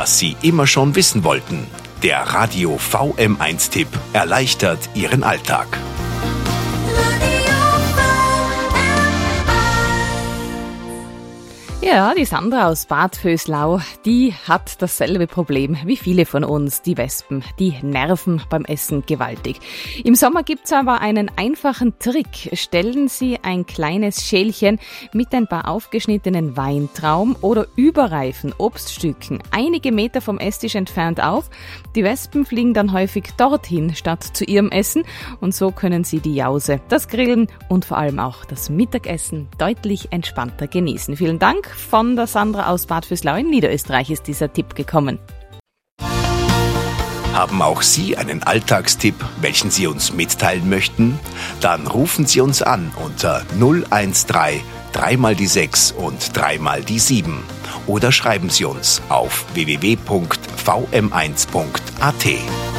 was Sie immer schon wissen wollten. Der Radio VM1-Tipp erleichtert Ihren Alltag. Ja, die Sandra aus Bad Vöslau, die hat dasselbe Problem wie viele von uns, die Wespen. Die nerven beim Essen gewaltig. Im Sommer gibt's aber einen einfachen Trick. Stellen Sie ein kleines Schälchen mit ein paar aufgeschnittenen Weintrauben oder überreifen Obststücken einige Meter vom Esstisch entfernt auf. Die Wespen fliegen dann häufig dorthin statt zu ihrem Essen und so können Sie die Jause, das Grillen und vor allem auch das Mittagessen deutlich entspannter genießen. Vielen Dank. Von der Sandra aus Bad Vöslau in Niederösterreich ist dieser Tipp gekommen. Haben auch Sie einen Alltagstipp, welchen Sie uns mitteilen möchten? Dann rufen Sie uns an unter 013 3 mal die 6 und 3 mal die 7 oder schreiben Sie uns auf www.vm1.at.